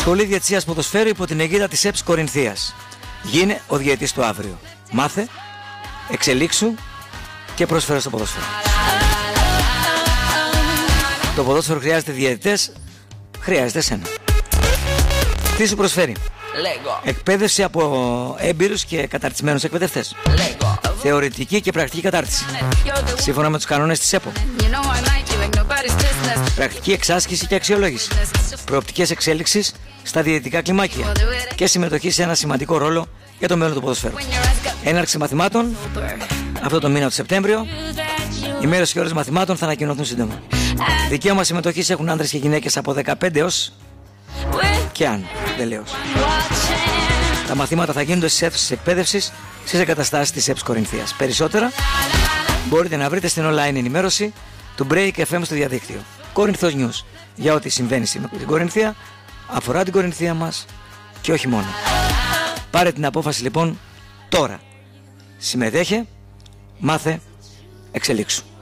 Σχολή Διετησίας Ποδοσφαίρου υπό την αιγίδα της ΕΠΣ Κορινθίας. Γίνε ο διαιτητής του αύριο. Μάθε, εξελίξου και πρόσφερε στο ποδόσφαιρο. Το ποδόσφαιρο χρειάζεται διαιτητές, χρειάζεται εσένα. Τι σου προσφέρει? Lego. Εκπαίδευση από έμπειρους και καταρτισμένους εκπαιδευτές. Lego. Θεωρητική και πρακτική κατάρτιση σύμφωνα με τους κανόνες της ΕΠΟ. Πρακτική εξάσκηση και αξιολόγηση. Προοπτικές εξέλιξης στα διαιτητικά κλιμάκια και συμμετοχή σε ένα σημαντικό ρόλο για το μέλλον του ποδοσφαίρου. Έναρξη μαθημάτων αυτό το μήνα του Σεπτέμβριο. Οι μέρες και ώρες μαθημάτων θα ανακοινωθούν σύντομα. Δικαίωμα συμμετοχής έχουν άντρες και γυναίκες από 15 έως και αν δεν λέω. Τα μαθήματα θα γίνονται στις αίθουσες εκπαίδευσης στις εγκαταστάσεις της ΕΠΣ Κορινθίας. Περισσότερα μπορείτε να βρείτε στην online ενημέρωση του Break FM στο διαδίκτυο. Κορινθός News, για ό,τι συμβαίνει στην Κορινθία, αφορά την Κορινθία μας και όχι μόνο. Πάρε την απόφαση λοιπόν τώρα. Συμμετέχε, μάθε, εξελίξου.